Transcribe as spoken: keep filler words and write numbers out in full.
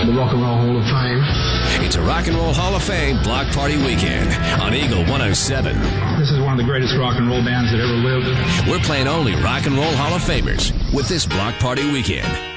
the Rock and Roll Hall of Fame. It's a Rock and Roll Hall of Fame block party weekend on Eagle one oh seven. This is one of the greatest rock and roll bands that ever lived. We're playing only Rock and Roll Hall of Famers with this block party weekend.